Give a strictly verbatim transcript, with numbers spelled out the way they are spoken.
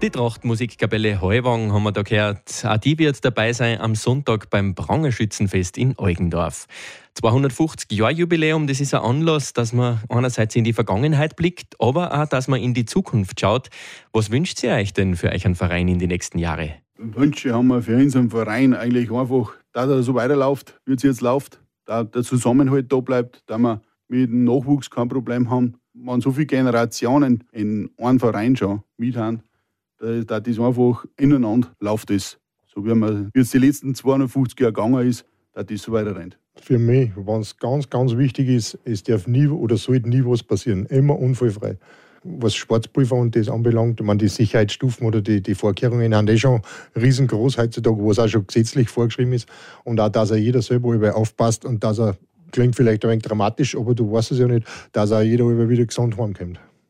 Die Trachtmusikkapelle Heuwagen haben wir da gehört. Auch die wird dabei sein am Sonntag beim Prangerschützenfest in Eugendorf. zweihundertfünfzig Jahre Jubiläum, das ist ein Anlass, dass man einerseits in die Vergangenheit blickt, aber auch, dass man in die Zukunft schaut. Was wünscht ihr euch denn für euch einen Verein in die nächsten Jahre? Wünsche haben wir für unseren Verein eigentlich einfach, dass er so weiterläuft, wie es jetzt läuft, dass der Zusammenhalt da bleibt, dass wir mit dem Nachwuchs kein Problem haben. Wenn so viele Generationen in einem Verein schon mit haben, dass das einfach ineinander läuft. Das. So wie man jetzt die letzten zweihundertfünfzig Jahre gegangen ist, dass das so weiter rennt. Für mich, wenn es ganz, ganz wichtig ist, es darf nie oder sollte nie was passieren. Immer unfallfrei. Was Sportprüfer und das anbelangt, ich meine, die Sicherheitsstufen oder die, die Vorkehrungen haben eh schon riesengroß heutzutage, wo es auch schon gesetzlich vorgeschrieben ist. Und auch, dass er jeder selber über aufpasst und dass er, klingt vielleicht ein wenig dramatisch, aber du weißt es ja nicht, dass auch jeder über wieder gesund heimkommt.